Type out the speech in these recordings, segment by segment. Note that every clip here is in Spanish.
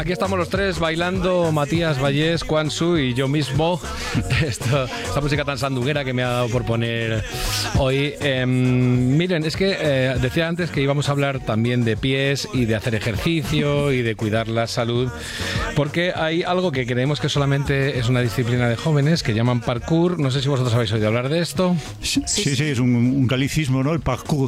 Aquí estamos los tres bailando, Matías Vallés, Quan Su y yo mismo. Esta música tan sandunguera que me ha dado por poner hoy. Miren, es que decía antes que íbamos a hablar también de pies y de hacer ejercicio y de cuidar la salud, porque hay algo que creemos que solamente es una disciplina de jóvenes que llaman parkour. No sé si vosotros habéis oído hablar de esto. Sí, es un galicismo, ¿no? El parkour.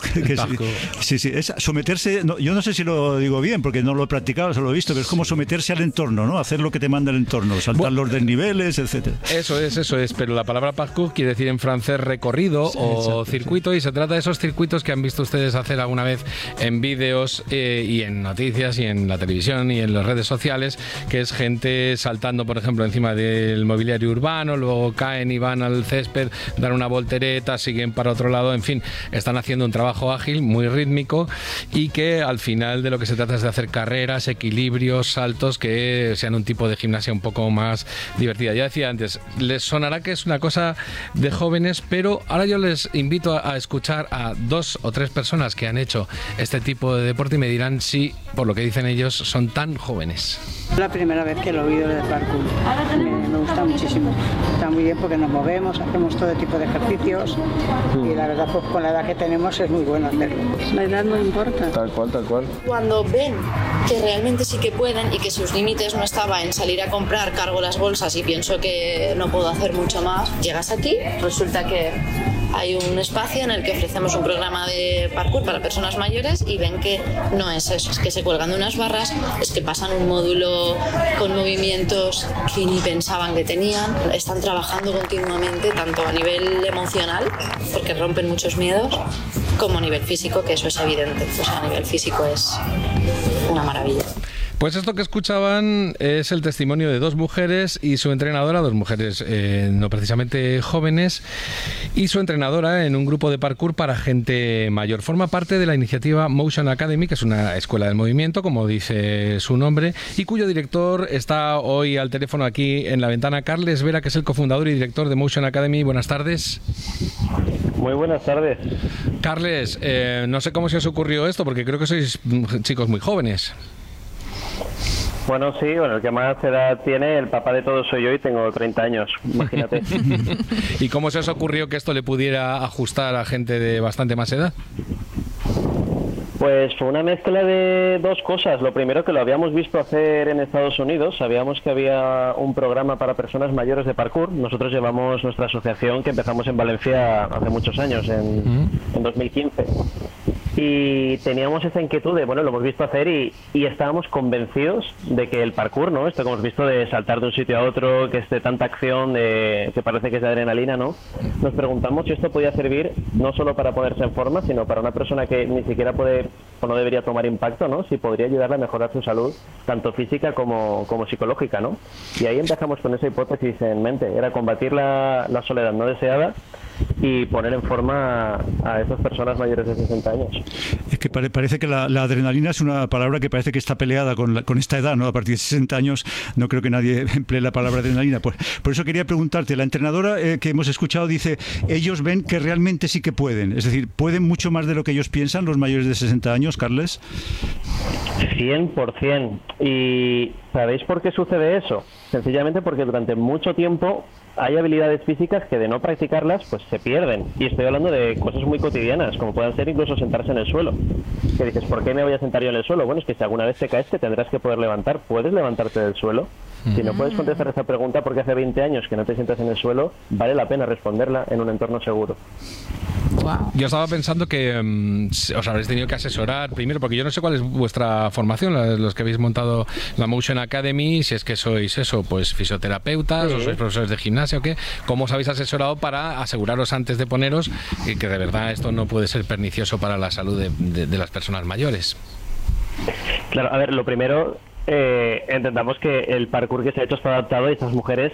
Sí, es someterse, no, yo no sé si lo digo bien porque no lo he practicado, solo lo he visto, pero es como someterse al entorno, ¿no? Hacer lo que te manda el entorno, saltar los desniveles, etcétera. Eso es, pero la palabra parkour quiere decir en francés recorrido o circuito, y se trata de esos circuitos que han visto ustedes hacer alguna vez en vídeos y en noticias y en la televisión y en las redes sociales, que es gente saltando, por ejemplo, encima del mobiliario urbano, luego caen y van al césped, dan una voltereta, siguen para otro lado, en fin, están haciendo un trabajo ágil, muy rítmico, y que al final de lo que se trata es de hacer carreras, equilibrios, saltos que sean un tipo de gimnasia un poco más divertida. Ya decía antes, les sonará que es una cosa de jóvenes, pero ahora yo les invito a escuchar a 2 o 3 personas que han hecho este tipo de deporte y me dirán si, por lo que dicen ellos, son tan jóvenes. La primera vez que lo he oído del parkour. Me gusta muchísimo. Está muy bien porque nos movemos, hacemos todo tipo de ejercicios y la verdad, pues con la edad que tenemos es muy bueno hacerlo. La edad no importa. Tal cual. Cuando ven que realmente sí que pueden y que sus límites no estaba en salir a comprar, cargo las bolsas y pienso que no puedo hacer mucho más, llegas aquí, resulta que hay un espacio en el que ofrecemos un programa de parkour para personas mayores y ven que no es eso, es que se cuelgan de unas barras, es que pasan un módulo con movimientos que ni pensaban que tenían, están trabajando continuamente tanto a nivel emocional, porque rompen muchos miedos, como a nivel físico, que eso es evidente, pues a nivel físico es una maravilla. Pues esto que escuchaban es el testimonio de 2 mujeres y su entrenadora, 2 mujeres no precisamente jóvenes, y su entrenadora en un grupo de parkour para gente mayor. Forma parte de la iniciativa Motion Academy, que es una escuela del movimiento, como dice su nombre, y cuyo director está hoy al teléfono aquí en la ventana, Carles Vera, que es el cofundador y director de Motion Academy. Buenas tardes. Muy buenas tardes. Carles, no sé cómo se os ocurrió esto, porque creo que sois chicos muy jóvenes. Bueno, sí, el que más edad tiene, el papá de todos soy yo y tengo 30 años, imagínate. ¿Y cómo se os ocurrió que esto le pudiera ajustar a gente de bastante más edad? Pues fue una mezcla de 2 cosas. Lo primero, que lo habíamos visto hacer en Estados Unidos. Sabíamos que había un programa para personas mayores de parkour. Nosotros llevamos nuestra asociación, que empezamos en Valencia hace muchos años, en 2015. Y teníamos esa inquietud de, bueno, lo hemos visto hacer y estábamos convencidos de que el parkour, ¿no? Esto que hemos visto de saltar de un sitio a otro, que es de tanta acción, que parece que es de adrenalina, ¿no? Nos preguntamos si esto podía servir no solo para ponerse en forma, sino para una persona que ni siquiera puede o no debería tomar impacto, ¿no? Si podría ayudarle a mejorar su salud, tanto física como psicológica, ¿no? Y ahí empezamos con esa hipótesis en mente, era combatir la soledad no deseada y poner en forma a esas personas mayores de 60 años. Es que parece que la adrenalina es una palabra que parece que está peleada con esta edad, ¿no? A partir de 60 años no creo que nadie emplee la palabra adrenalina. Por eso quería preguntarte, la entrenadora que hemos escuchado dice, ellos ven que realmente sí que pueden, es decir, ¿pueden mucho más de lo que ellos piensan los mayores de 60 años, Carles? 100%. ¿Y sabéis por qué sucede eso? Sencillamente porque durante mucho tiempo hay habilidades físicas que de no practicarlas pues se pierden, y estoy hablando de cosas muy cotidianas, como pueden ser incluso sentarse en el suelo, que dices, ¿por qué me voy a sentar yo en el suelo? Bueno, es que si alguna vez te caes te tendrás que poder levantar. ¿Puedes levantarte del suelo? Si no puedes contestar esa pregunta porque hace 20 años que no te sientas en el suelo, vale la pena responderla en un entorno seguro. Wow. Yo estaba pensando que os habréis tenido que asesorar primero, porque yo no sé cuál es vuestra formación, los que habéis montado la Motion Academy, si es que sois eso, pues fisioterapeutas, o sois profesores de gimnasia o qué. ¿Cómo os habéis asesorado para aseguraros antes de poneros que de verdad esto no puede ser pernicioso para la salud de las personas mayores? Claro, a ver, lo primero, entendamos que el parkour que se ha hecho está adaptado y estas mujeres